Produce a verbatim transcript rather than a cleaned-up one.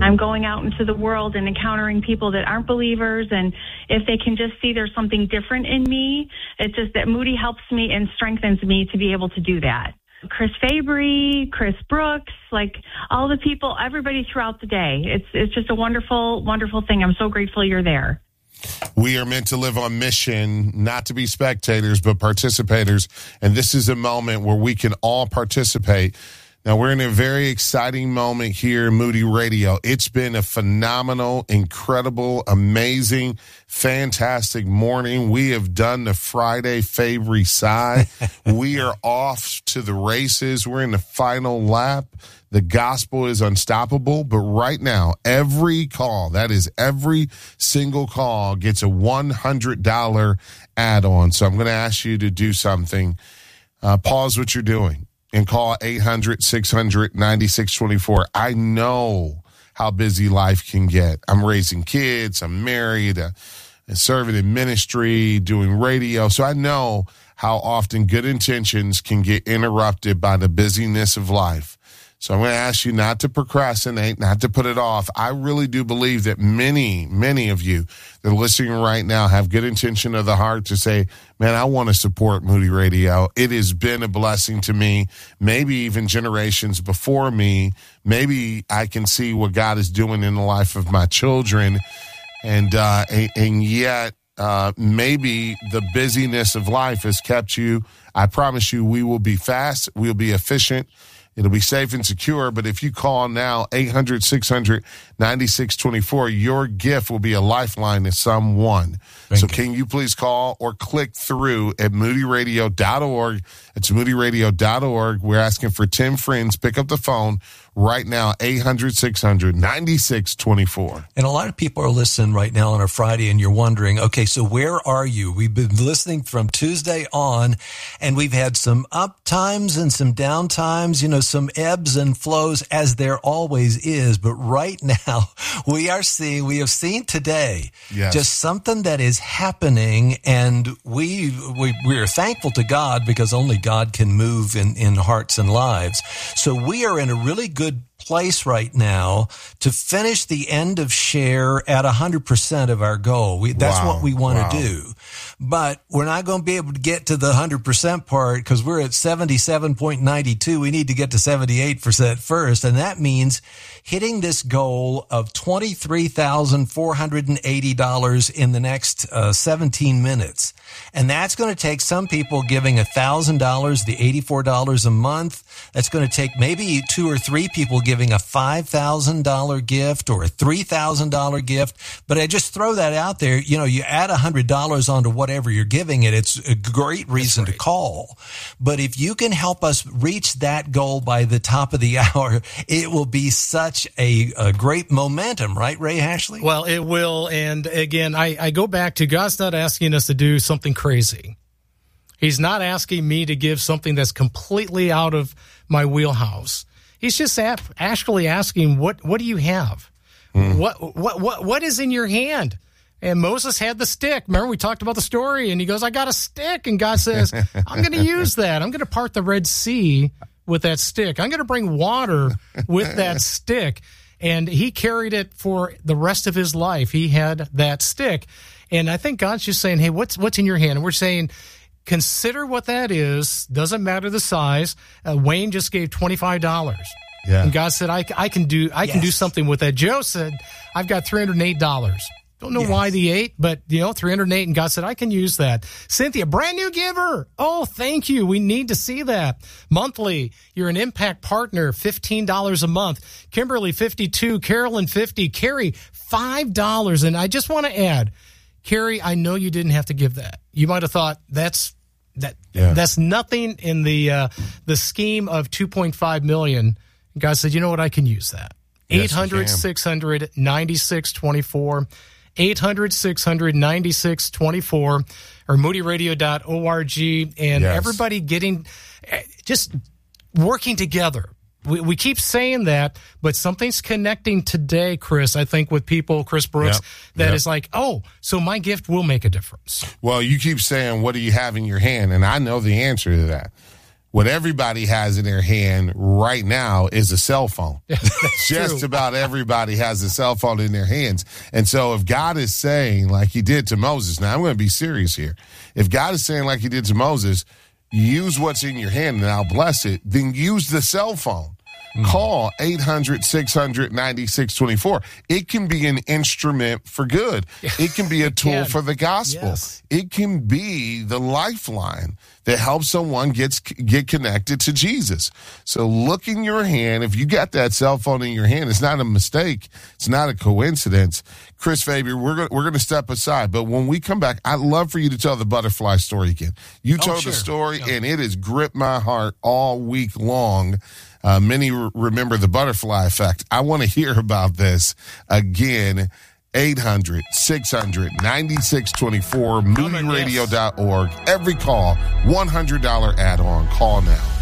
I'm going out into the world and encountering people that aren't believers, and if they can just see there's something different in me, it's just that Moody helps me and strengthens me to be able to do that. Chris Fabry, Chris Brooks, like all the people, everybody throughout the day. It's it's just a wonderful, wonderful thing. I'm so grateful you're there. We are meant to live on mission, not to be spectators, but participators. And this is a moment where we can all participate. Now, we're in a very exciting moment here in Moody Radio. It's been a phenomenal, incredible, amazing, fantastic morning. We have done the Friday Fabry side. We are off to the races. We're in the final lap. The gospel is unstoppable, but right now, every call, that is every single call, gets a one hundred dollars add-on. So I'm going to ask you to do something. Uh, pause what you're doing and call eight hundred, six hundred, ninety-six twenty-four. I know how busy life can get. I'm raising kids. I'm married, uh, serving in ministry, doing radio. So I know how often good intentions can get interrupted by the busyness of life. So I'm going to ask you not to procrastinate, not to put it off. I really do believe that many, many of you that are listening right now have good intention of the heart to say, man, I want to support Moody Radio. It has been a blessing to me, maybe even generations before me. Maybe I can see what God is doing in the life of my children. And, uh, and, and yet, uh, maybe the busyness of life has kept you. I promise you, we will be fast. We'll be efficient. It'll be safe and secure, but if you call now, eight hundred, six hundred, ninety-six twenty-four, your gift will be a lifeline to someone. Thank so you. Can you please call or click through at moody radio dot org. It's moody radio dot org. We're asking for ten friends. Pick up the phone right now, eight hundred, six hundred, ninety-six twenty-four. And a lot of people are listening right now on a Friday, and you're wondering, okay, so where are you? We've been listening from Tuesday on, and we've had some up times and some down times, you know, some ebbs and flows, as there always is. But right now, we are seeing, we have seen today yes. just something that is happening, and we, we we are thankful to God because only God can move in, in hearts and lives. So we are in a really good place right now to finish the end of share at one hundred percent of our goal. We, that's wow. what we want wow. to do. But we're not going to be able to get to the one hundred percent part because we're at seventy-seven point nine two. We need to get to seventy-eight percent first. And that means hitting this goal of twenty-three thousand four hundred eighty dollars in the next uh, seventeen minutes. And that's going to take some people giving one thousand dollars, the eighty-four dollars a month. That's going to take maybe two or three people giving a five thousand dollars gift or a three thousand dollars gift. But I just throw that out there. You know, you add one hundred dollars onto whatever you're giving it. It's a great reason right. to call. But if you can help us reach that goal by the top of the hour, it will be such a, a great momentum, right, Ray Ashley? Well, it will. And again, I, I go back to God's not asking us to do something crazy. He's not asking me to give something that's completely out of my wheelhouse. He's just actually asking, what, what do you have? Mm. What, what, what, what is in your hand? And Moses had the stick. Remember, we talked about the story, and he goes, I got a stick. And God says, I'm going to use that. I'm going to part the Red Sea with that stick. I'm going to bring water with that stick. And he carried it for the rest of his life. He had that stick. And I think God's just saying, hey, what's what's in your hand? And we're saying, consider what that is. Doesn't matter the size. Uh, Wayne just gave twenty-five dollars. Yeah. And God said, I, I can do I yes. can do something with that. Joe said, I've got three hundred eight dollars. Don't know yes. why the eight, but, you know, three hundred eight, and God said, I can use that. Cynthia, brand new giver. Oh, thank you. We need to see that. Monthly, you're an impact partner, fifteen dollars a month. Kimberly, fifty-two. Carolyn, fifty. Carrie, five dollars. And I just want to add, Carrie, I know you didn't have to give that. You might have thought that's that yeah. that's nothing in the uh, the scheme of two point five million dollars. God said, you know what? I can use that. Yes, eight hundred, six hundred, ninety-six twenty-four. eight hundred, six hundred, ninety-six twenty-four or moody radio dot org. And yes. everybody getting, just working together. We, we keep saying that, but something's connecting today, Chris, I think, with people, Chris Brooks, yep. that yep. is like, oh, so my gift will make a difference. Well, you keep saying, what do you have in your hand? And I know the answer to that. What everybody has in their hand right now is a cell phone. Just true. about everybody has a cell phone in their hands. And so if God is saying, like he did to Moses, now I'm going to be serious here. If God is saying, like he did to Moses, use what's in your hand and I'll bless it, then use the cell phone. Mm. Call eight hundred, six hundred, ninety-six twenty-four. It can be an instrument for good. It can be a tool for the gospel. Yes. It can be the lifeline that helps someone get, get connected to Jesus. So look in your hand. If you got that cell phone in your hand, it's not a mistake. It's not a coincidence. Chris Fabian, we're going we're going to step aside. But when we come back, I'd love for you to tell the butterfly story again. You Oh, told sure. the story, Yeah. and it has gripped my heart all week long. Uh, many re- remember the butterfly effect. I want to hear about this again. eight hundred, six hundred, ninety-six twenty-four, moody radio dot org. Every call, one hundred dollars add-on. Call now.